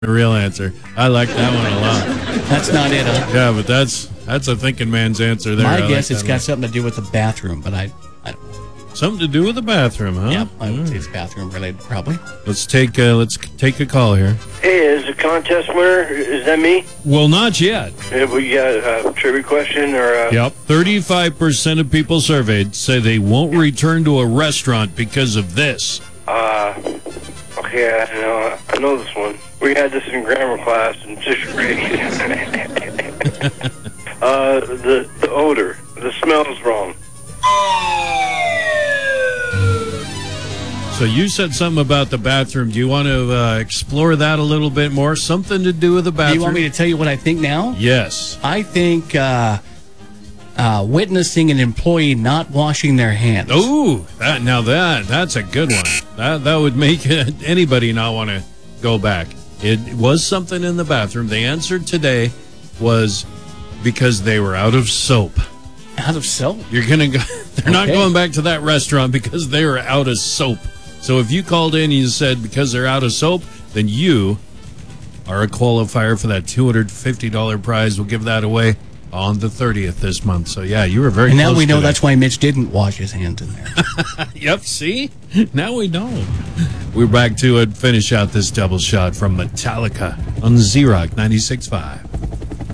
The real answer. I like that one a lot. That's not it, huh? Yeah, but that's a thinking man's answer there. My guess it's got something to do with the bathroom, but I don't know. Something to do with the bathroom, huh? Yep, I would say it's bathroom related, probably. Let's take a call here. Hey, is the contest winner? Is that me? Well, not yet. Have we got a trivia question or? Yep. 35% of people surveyed say they won't return to a restaurant because of this. Okay, I know this one. We had this in grammar class in 6th grade. The odor. The smell is wrong. So you said something about the bathroom. Do you want to explore that a little bit more? Something to do with the bathroom? Do you want me to tell you what I think now? Yes. I think witnessing an employee not washing their hands. Oh, that's a good one. That would make anybody not want to go back. It was something in the bathroom. The answer today was because they were out of soap. Out of soap? You're gonna go. They're not going back to that restaurant because they were out of soap. So if you called in and you said because they're out of soap, then you are a qualifier for that $250 prize. We'll give that away on the 30th this month. So yeah, you were very close. And now we know today. That's why Mitch didn't wash his hands in there. Yep, see? Now we know. We're back to it. Finish out this double shot from Metallica on Z-Rock 96.5.